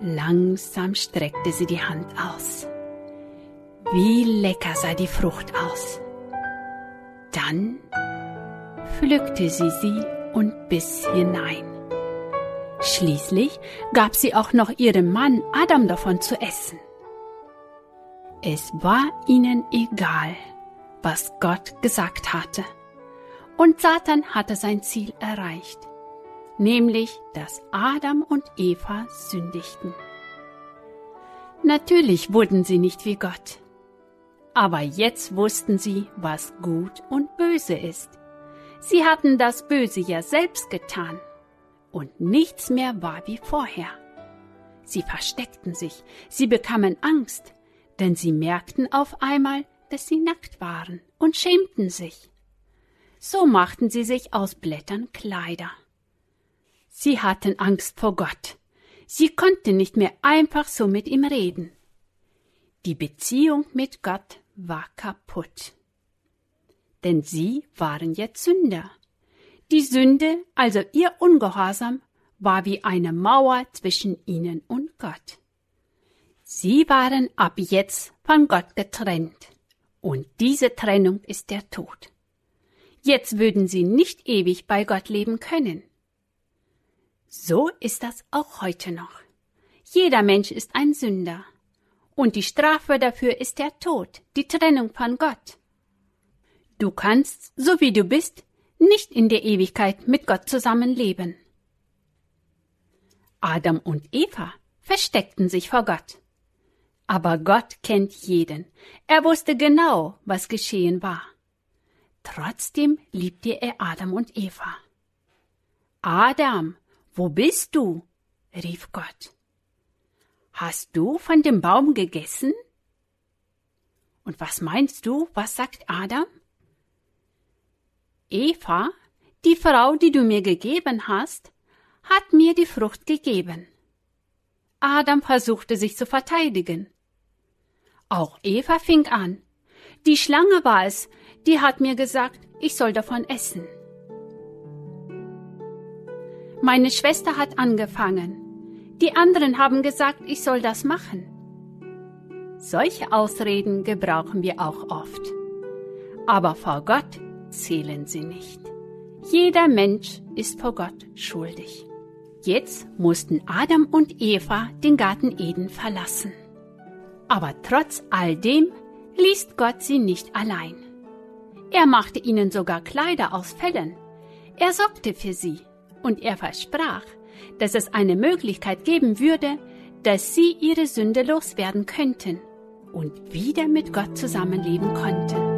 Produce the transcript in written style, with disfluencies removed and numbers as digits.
Langsam streckte sie die Hand aus. Wie lecker sah die Frucht aus. Dann pflückte sie und biss hinein. Schließlich gab sie auch noch ihrem Mann Adam davon zu essen. Es war ihnen egal, was Gott gesagt hatte. Und Satan hatte sein Ziel erreicht, nämlich, dass Adam und Eva sündigten. Natürlich wurden sie nicht wie Gott, aber jetzt wussten sie, was gut und böse ist. Sie hatten das Böse ja selbst getan und nichts mehr war wie vorher. Sie versteckten sich, sie bekamen Angst, denn sie merkten auf einmal, dass sie nackt waren und schämten sich. So machten sie sich aus Blättern Kleider. Sie hatten Angst vor Gott. Sie konnten nicht mehr einfach so mit ihm reden. Die Beziehung mit Gott war kaputt. Denn sie waren jetzt Sünder. Die Sünde, also ihr Ungehorsam, war wie eine Mauer zwischen ihnen und Gott. Sie waren ab jetzt von Gott getrennt. Und diese Trennung ist der Tod. Jetzt würden sie nicht ewig bei Gott leben können. So ist das auch heute noch. Jeder Mensch ist ein Sünder. Und die Strafe dafür ist der Tod, die Trennung von Gott. Du kannst, so wie du bist, nicht in der Ewigkeit mit Gott zusammenleben. Adam und Eva versteckten sich vor Gott. Aber Gott kennt jeden. Er wusste genau, was geschehen war. Trotzdem liebte er Adam und Eva. Adam, wo bist du? Rief Gott. Hast du von dem Baum gegessen? Und was meinst du, was sagt Adam? Eva, die Frau, die du mir gegeben hast, hat mir die Frucht gegeben. Adam versuchte sich zu verteidigen. Auch Eva fing an. Die Schlange war es, die hat mir gesagt, ich soll davon essen. Meine Schwester hat angefangen. Die anderen haben gesagt, ich soll das machen. Solche Ausreden gebrauchen wir auch oft. Aber vor Gott zählen sie nicht. Jeder Mensch ist vor Gott schuldig. Jetzt mussten Adam und Eva den Garten Eden verlassen. Aber trotz all dem ließ Gott sie nicht allein. Er machte ihnen sogar Kleider aus Fellen. Er sorgte für sie und er versprach, dass es eine Möglichkeit geben würde, dass sie ihre Sünde loswerden könnten und wieder mit Gott zusammenleben konnten.